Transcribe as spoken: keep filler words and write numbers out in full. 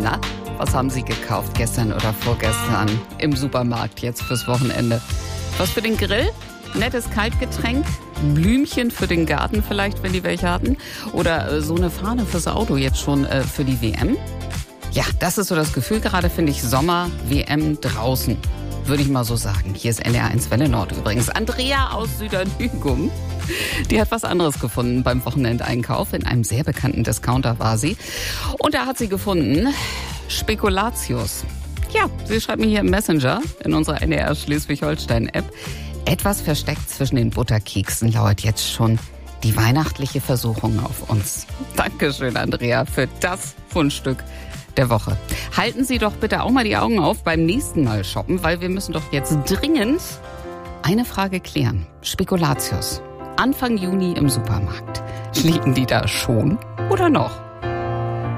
Na, was haben Sie gekauft gestern oder vorgestern im Supermarkt jetzt fürs Wochenende? Was für den Grill? Nettes Kaltgetränk? Blümchen für den Garten vielleicht, wenn die welche hatten? Oder äh, so eine Fahne fürs Auto jetzt schon äh, für die W M? Ja, das ist so das Gefühl gerade, finde ich, Sommer, W M draußen. Würde ich mal so sagen. Hier ist N D R eins Welle Nord übrigens. Andrea aus Südernügum, die hat was anderes gefunden beim Wochenendeinkauf. In einem sehr bekannten Discounter war sie. Und da hat sie gefunden Spekulatius. Ja, sie schreibt mir hier im Messenger in unserer N D R Schleswig-Holstein-App. Etwas versteckt zwischen den Butterkeksen lauert jetzt schon die weihnachtliche Versuchung auf uns. Dankeschön, Andrea, für das Fundstück der Woche. Halten Sie doch bitte auch mal die Augen auf beim nächsten Mal shoppen, weil wir müssen doch jetzt dringend eine Frage klären. Spekulatius. Anfang Juni im Supermarkt. Liegen die da schon oder noch?